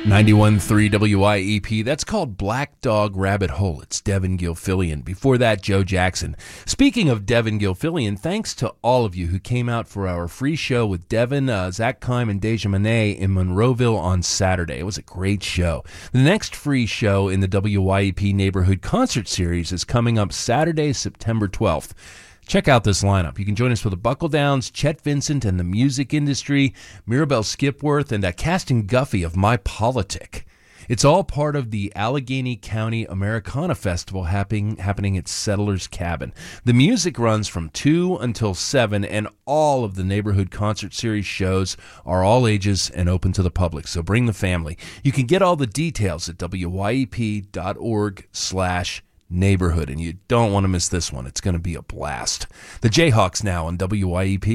91.3 WIEP. That's called Black Dog Rabbit Hole. It's Devin Gilfillian. Before that, Joe Jackson. Speaking of Devin Gilfillian, thanks to all of you who came out for our free show with Devin, Zach Kime, and Deja Monet in Monroeville on Saturday. It was a great show. The next free show in the WIEP Neighborhood Concert Series is coming up Saturday, September 12th. Check out this lineup. You can join us for the Buckle Downs, Chet Vincent and the Music Industry, Mirabelle Skipworth, and Caston Guffey of My Politic. It's all part of the Allegheny County Americana Festival happening at Settlers Cabin. The music runs from 2 until 7, and all of the Neighborhood Concert Series shows are all ages and open to the public, so bring the family. You can get all the details at wyep.org/neighborhood, and you don't want to miss this one. It's going to be a blast. The Jayhawks now on WIEP.